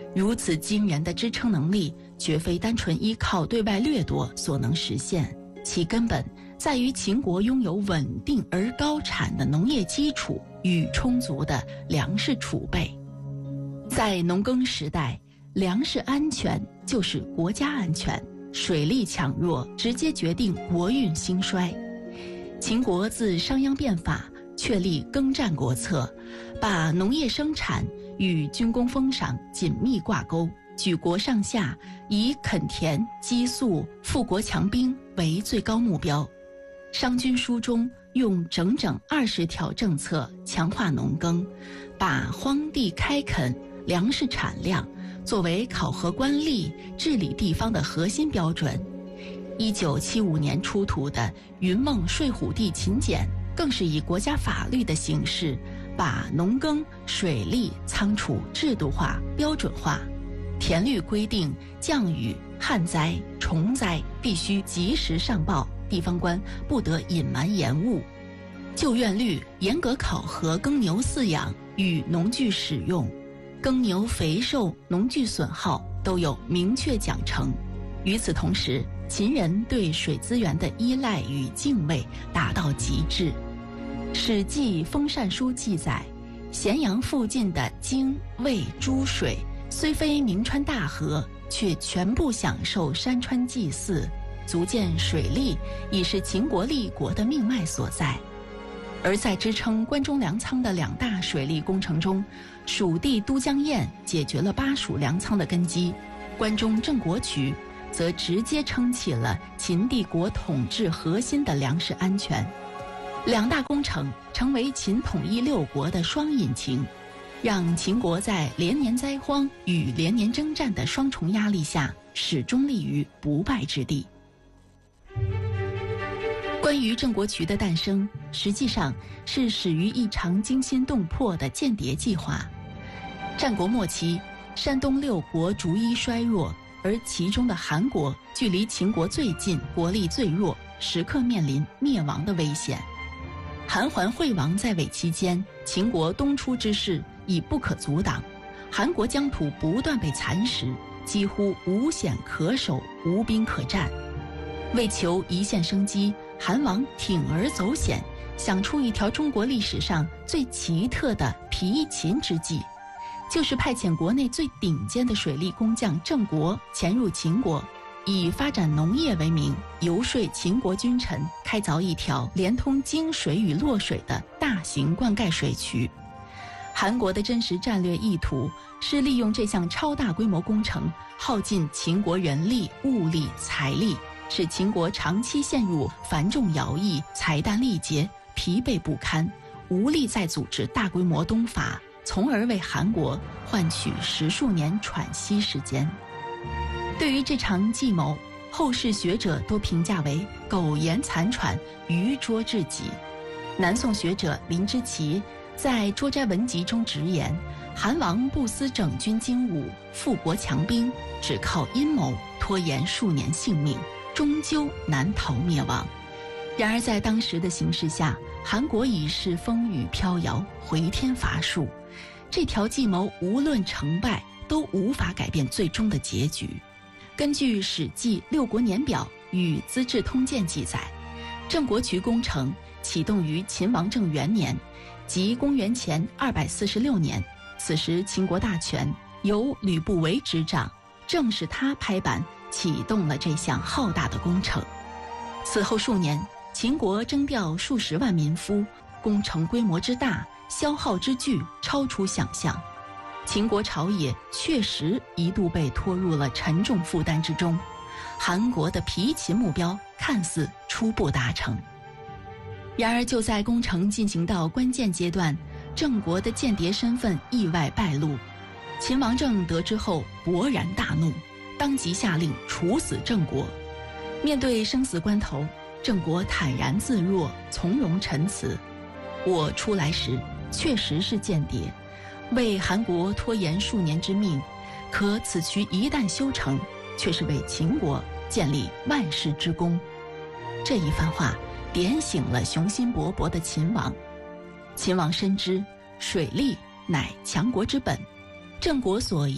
如此惊人的支撑能力，绝非单纯依靠对外掠夺所能实现，其根本在于秦国拥有稳定而高产的农业基础与充足的粮食储备。在农耕时代，粮食安全就是国家安全，水利强弱直接决定国运兴衰。秦国自商鞅变法确立耕战国策，把农业生产与军功封赏紧密挂钩，举国上下以垦田、积粟、富国强兵为最高目标。商君书中用整整20条政策强化农耕，把荒地开垦、粮食产量作为考核官吏、治理地方的核心标准。1975年出土的云梦睡虎地秦简，更是以国家法律的形式，把农耕、水利、仓储制度化、标准化。田律规定，降雨、旱灾、虫灾必须及时上报，地方官不得隐瞒延误。旧院律严格考核耕牛饲养与农具使用，耕牛肥瘦、农具损耗都有明确奖惩。与此同时，秦人对水资源的依赖与敬畏达到极致。《史记·封禅书》记载，咸阳附近的泾、渭、诸水，虽非名川大河，却全部享受山川祭祀，足见水利已是秦国立国的命脉所在。而在支撑关中粮仓的2大水利工程中，蜀地都江堰解决了巴蜀粮仓的根基，关中郑国渠则直接撑起了秦帝国统治核心的粮食安全。2大工程成为秦统一6国的双引擎，让秦国在连年灾荒与连年征战的双重压力下，始终立于不败之地。关于郑国渠的诞生，实际上是始于一场惊心动魄的间谍计划。战国末期，山东6国逐一衰弱，而其中的韩国距离秦国最近，国力最弱，时刻面临灭亡的危险。韩桓惠王在位期间，秦国东出之势已不可阻挡，韩国疆土不断被蚕食，几乎无险可守，无兵可战。为求一线生机，韩王铤而走险，想出一条中国历史上最奇特的疲秦之计，就是派遣国内最顶尖的水利工匠郑国潜入秦国，以发展农业为名，游说秦国君臣开凿一条连通泾水与洛水的大型灌溉水渠。韩国的真实战略意图是利用这项超大规模工程，耗尽秦国人力、物力、财力，使秦国长期陷入繁重徭役、财弹力竭、疲惫不堪，无力再组织大规模东伐，从而为韩国换取10数年喘息时间。对于这场计谋，后世学者都评价为苟延残喘、愚拙至极。南宋学者林之奇在《捉斋文集》中直言，韩王不思整军精武、富国强兵，只靠阴谋拖延数年性命，终究难逃灭亡。然而在当时的形势下，韩国已是风雨飘摇，回天乏术，这条计谋无论成败，都无法改变最终的结局。根据《史记·六国年表》与《资治通鉴》记载，郑国渠工程启动于秦王政元年，即公元前246年。此时秦国大权由吕不韦执掌，正是他拍板启动了这项浩大的工程。此后数年，秦国征调数十万民夫，工程规模之大，消耗之巨，超出想象。秦国朝野确实一度被拖入了沉重负担之中，韩国的疲秦目标看似初步达成。然而就在工程进行到关键阶段，郑国的间谍身份意外败露，秦王政得知后勃然大怒，当即下令处死郑国。面对生死关头，郑国坦然自若，从容陈词：我出来时确实是间谍，为韩国拖延数年之命，可此渠一旦修成，却是为秦国建立万世之功。这一番话点醒了雄心勃勃的秦王。秦王深知水利乃强国之本，郑国所